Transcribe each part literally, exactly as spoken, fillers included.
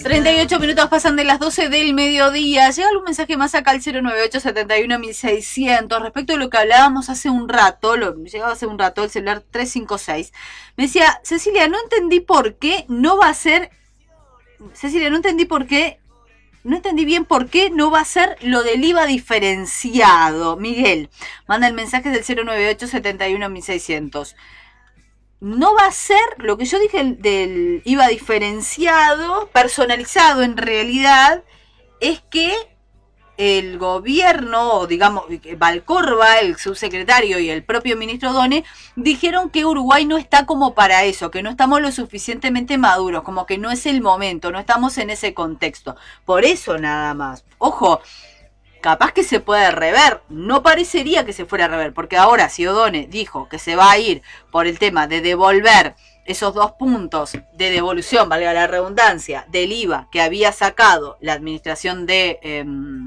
treinta y ocho minutos pasan de las doce del mediodía. Llega un mensaje más acá al cero nueve ocho, setenta y uno, mil seiscientos. Respecto a lo que hablábamos hace un rato, lo llegaba hace un rato, el celular tres cinco seis. Me decía, Cecilia, no entendí por qué no va a ser... Cecilia, no entendí por qué... No entendí bien por qué no va a ser lo del I V A diferenciado. Miguel, manda el mensaje del cero nueve ocho, setenta y uno, mil seiscientos. No va a ser lo que yo dije del I V A diferenciado, personalizado en realidad, es que el gobierno, o digamos, Valcorba, el subsecretario y el propio ministro Done, dijeron que Uruguay no está como para eso, que no estamos lo suficientemente maduros, como que no es el momento, no estamos en ese contexto. Por eso nada más. Ojo, capaz que se puede rever, no parecería que se fuera a rever, porque ahora si O'Donnell dijo que se va a ir por el tema de devolver esos dos puntos de devolución, valga la redundancia, del I V A que había sacado la administración de eh,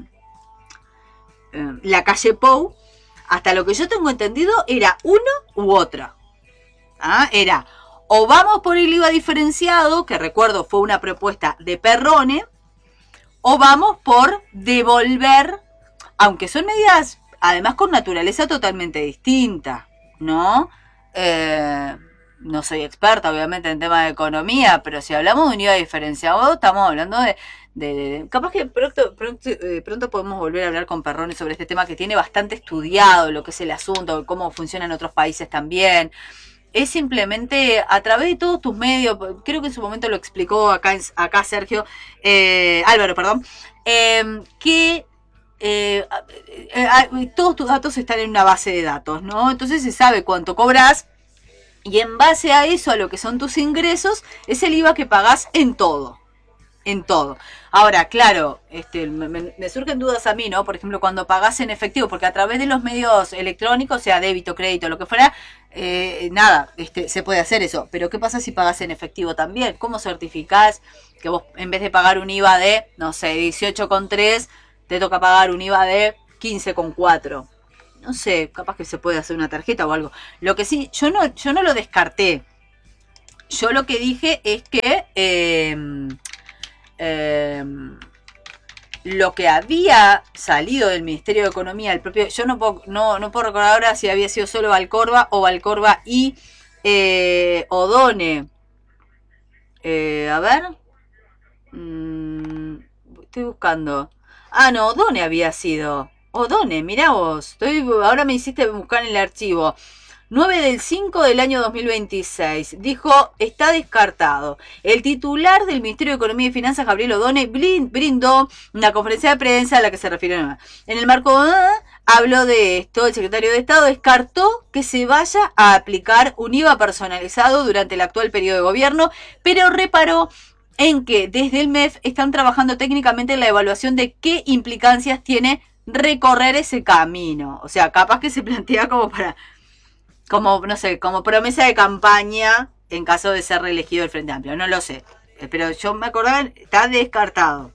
eh, la calle Pou, hasta lo que yo tengo entendido era uno u otro. ¿Ah? Era o vamos por el I V A diferenciado, que recuerdo fue una propuesta de Perrone, o vamos por devolver, aunque son medidas, además con naturaleza totalmente distinta, ¿no? Eh, no soy experta, obviamente, en temas de economía, pero si hablamos de un I V A diferenciado, estamos hablando de... de, de capaz que pronto, pronto, eh, pronto podemos volver a hablar con Perrone sobre este tema que tiene bastante estudiado, lo que es el asunto, cómo funciona en otros países también. Es simplemente a través de todos tus medios, creo que en su momento lo explicó acá, acá Sergio, eh, Álvaro, perdón, eh, que eh, eh, todos tus datos están en una base de datos, ¿no? Entonces se sabe cuánto cobras y en base a eso, a lo que son tus ingresos, es el I V A que pagás en todo. En todo. Ahora, claro, este, me, me surgen dudas a mí, ¿no? Por ejemplo, cuando pagás en efectivo, porque a través de los medios electrónicos, sea débito, crédito, lo que fuera, eh, nada, este, se puede hacer eso. Pero ¿qué pasa si pagás en efectivo también? ¿Cómo certificás que vos, en vez de pagar un I V A de, no sé, dieciocho coma tres, te toca pagar un I V A de quince coma cuatro? No sé, capaz que se puede hacer una tarjeta o algo. Lo que sí, yo no, yo no lo descarté. Yo lo que dije es que... Eh, Eh, lo que había salido del Ministerio de Economía, el propio, yo no puedo, no, no puedo recordar ahora si había sido solo Valcorba o Valcorba y eh, O'Donnell. Eh, a ver, mm, estoy buscando. Ah, no, O'Donnell había sido. O'Donnell, mirá vos, estoy, ahora me hiciste buscar en el archivo. nueve del cinco del año dos mil veintiséis. Dijo, está descartado. El titular del Ministerio de Economía y Finanzas, Gabriel O'Donnell, brindó una conferencia de prensa a la que se refiere. En el marco, habló de esto. El secretario de Estado descartó que se vaya a aplicar un I V A personalizado durante el actual periodo de gobierno, pero reparó en que desde el M E F están trabajando técnicamente en la evaluación de qué implicancias tiene recorrer ese camino. O sea, capaz que se plantea como para... como, no sé, como promesa de campaña en caso de ser reelegido el Frente Amplio. No lo sé, pero yo me acordaba, está descartado.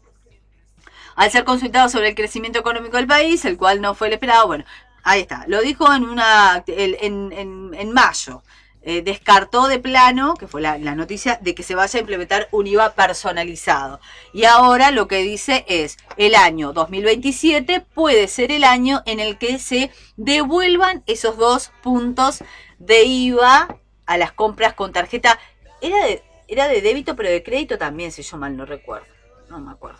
Al ser consultado sobre el crecimiento económico del país, el cual no fue el esperado, bueno, ahí está. Lo dijo en una en, en, en mayo. Eh, descartó de plano, que fue la, la noticia, de que se vaya a implementar un I V A personalizado. Y ahora lo que dice es, el año dos mil veintisiete puede ser el año en el que se devuelvan esos dos puntos de I V A a las compras con tarjeta. Era de, era de débito, pero de crédito también, si yo mal no recuerdo. No me acuerdo.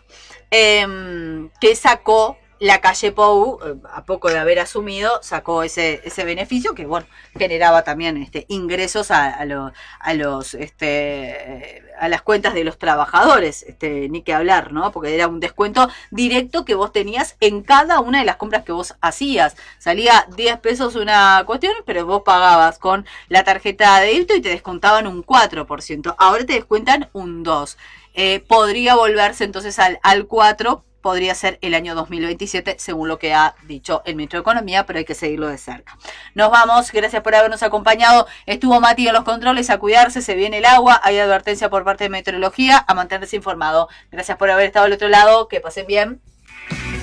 Eh, que sacó la calle Pou, a poco de haber asumido, sacó ese, ese beneficio que, bueno, generaba también este, ingresos a, a, lo, a los este, a las cuentas de los trabajadores, este, ni que hablar, ¿no? Porque era un descuento directo que vos tenías en cada una de las compras que vos hacías. Salía diez pesos una cuestión, pero vos pagabas con la tarjeta de débito y te descontaban un cuatro por ciento. Ahora te descuentan un dos por ciento. Eh, podría volverse entonces al, al cuatro por ciento. Podría ser el año dos mil veintisiete, según lo que ha dicho el ministro de Economía, pero hay que seguirlo de cerca. Nos vamos, gracias por habernos acompañado. Estuvo Mati en los controles, a cuidarse, se viene el agua, hay advertencia por parte de Meteorología, a mantenerse informado. Gracias por haber estado al otro lado, que pasen bien.